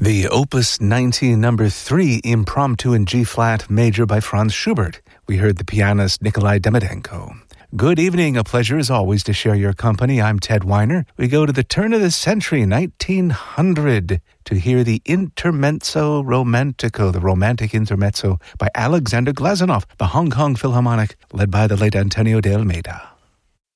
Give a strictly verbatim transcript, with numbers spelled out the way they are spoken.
The Opus nineteen number three Impromptu in G-flat major by Franz Schubert. We heard the pianist Nikolai Damedenko. Good evening. A pleasure as always to share your company. I'm Ted Weiner. We go to the turn of the century, nineteen hundred, to hear the Intermezzo Romantico, the Romantic Intermezzo by Alexander Glazunov, the Hong Kong Philharmonic, led by the late Antonio de Almeida.